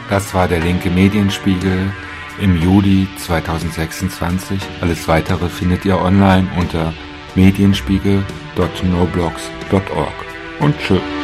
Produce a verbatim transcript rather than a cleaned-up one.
Das war der linke Medienspiegel im Juli zweitausendsechsundzwanzig. Alles weitere findet ihr online unter medienspiegel punkt noblogs punkt org. Und tschüss.